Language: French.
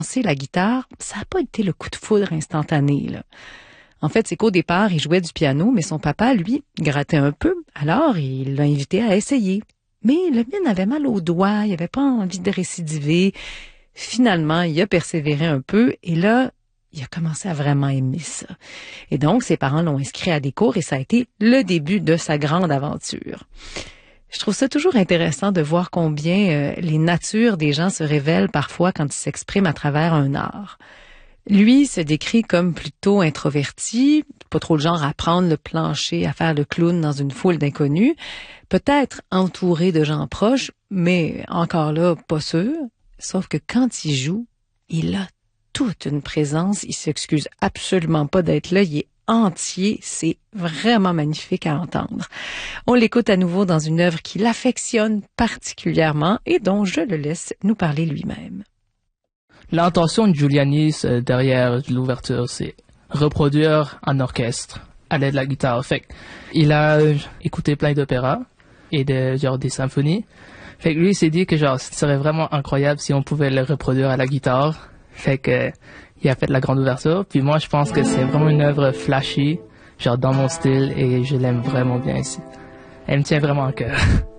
La guitare, ça n'a pas été le coup de foudre instantané, là. En fait, c'est qu'au départ, il jouait du piano, mais son papa, lui, grattait un peu. Alors, il l'a invité à essayer. Mais le mien avait mal aux doigts, il avait pas envie de récidiver. Finalement, il a persévéré un peu et là, il a commencé à vraiment aimer ça. Et donc, ses parents l'ont inscrit à des cours et ça a été le début de sa grande aventure. Je trouve ça toujours intéressant de voir combien les natures des gens se révèlent parfois quand ils s'expriment à travers un art. Lui se décrit comme plutôt introverti, pas trop le genre à prendre le plancher, à faire le clown dans une foule d'inconnus, peut-être entouré de gens proches, mais encore là, pas sûr. Sauf que quand il joue, il a toute une présence, il s'excuse absolument pas d'être là, il est entier, c'est vraiment magnifique à entendre. On l'écoute à nouveau dans une œuvre qu'il affectionne particulièrement et dont je le laisse nous parler lui-même. L'intention de Giuliani derrière l'ouverture, c'est reproduire un orchestre à l'aide de la guitare. Fait il a écouté plein d'opéras et des symphonies. Fait que lui, il s'est dit que ce serait vraiment incroyable si on pouvait le reproduire à la guitare. Fait que il a fait la grande ouverture. Puis moi, je pense que c'est vraiment une œuvre flashy, dans mon style, et je l'aime vraiment bien ici. Elle me tient vraiment à cœur.